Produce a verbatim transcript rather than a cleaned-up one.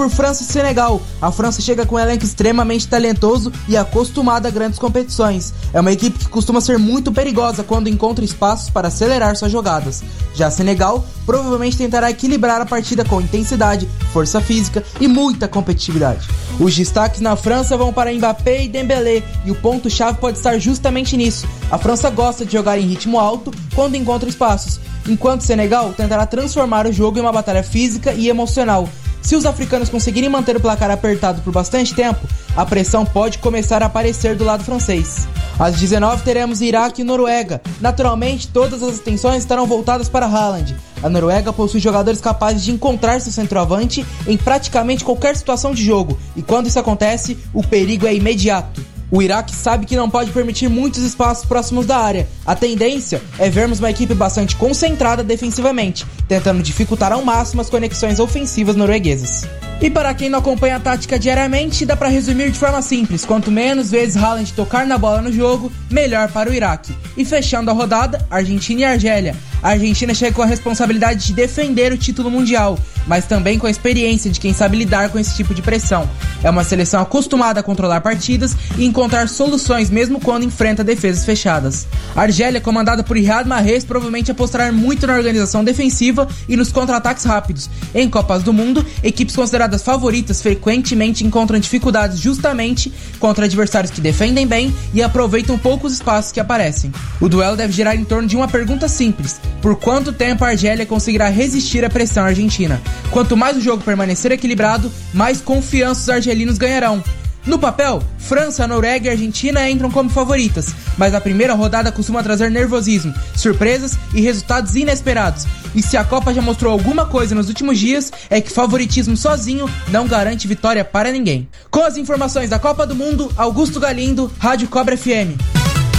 por França e Senegal. A França chega com um elenco extremamente talentoso e acostumada a grandes competições. É uma equipe que costuma ser muito perigosa quando encontra espaços para acelerar suas jogadas. Já Senegal provavelmente tentará equilibrar a partida com intensidade, força física e muita competitividade. Os destaques na França vão para Mbappé e Dembélé, e o ponto-chave pode estar justamente nisso. A França gosta de jogar em ritmo alto quando encontra espaços, enquanto Senegal tentará transformar o jogo em uma batalha física e emocional. Se os africanos conseguirem manter o placar apertado por bastante tempo, a pressão pode começar a aparecer do lado francês. Às dezenove teremos Iraque e Noruega. Naturalmente, todas as atenções estarão voltadas para Haaland. A Noruega possui jogadores capazes de encontrar seu centroavante em praticamente qualquer situação de jogo, e quando isso acontece, o perigo é imediato. O Iraque sabe que não pode permitir muitos espaços próximos da área. A tendência é vermos uma equipe bastante concentrada defensivamente, tentando dificultar ao máximo as conexões ofensivas norueguesas. E para quem não acompanha a tática diariamente, dá para resumir de forma simples: quanto menos vezes Haaland tocar na bola no jogo, melhor para o Iraque. E fechando a rodada, Argentina e Argélia. A Argentina chega com a responsabilidade de defender o título mundial, mas também com a experiência de quem sabe lidar com esse tipo de pressão. É uma seleção acostumada a controlar partidas e encontrar soluções mesmo quando enfrenta defesas fechadas. A Argélia, comandada por Riyad Mahrez, provavelmente apostará muito na organização defensiva e nos contra-ataques rápidos. Em Copas do Mundo, equipes consideradas favoritas frequentemente encontram dificuldades justamente contra adversários que defendem bem e aproveitam poucos espaços que aparecem. O duelo deve girar em torno de uma pergunta simples: por quanto tempo a Argélia conseguirá resistir à pressão argentina? Quanto mais o jogo permanecer equilibrado, mais confiança os argelinos ganharão. No papel, França, Noruega e Argentina entram como favoritas, mas a primeira rodada costuma trazer nervosismo, surpresas e resultados inesperados. E se a Copa já mostrou alguma coisa nos últimos dias, é que favoritismo sozinho não garante vitória para ninguém. Com as informações da Copa do Mundo, Augusto Galindo, Rádio Cobra F M.